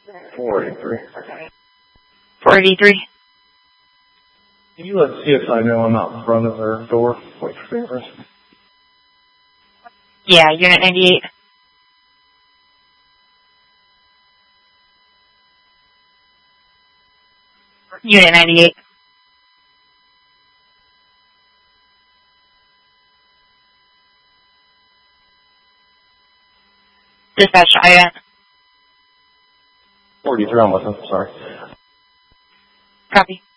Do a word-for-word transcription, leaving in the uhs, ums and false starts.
four eighty-three. four eighty-three. Can you let C S I know I'm out in front of their door? Wait for favors. Yeah, Unit ninety-eight. Unit ninety-eight. Dispatch, I N. forty-three, I'm with them, sorry. Copy.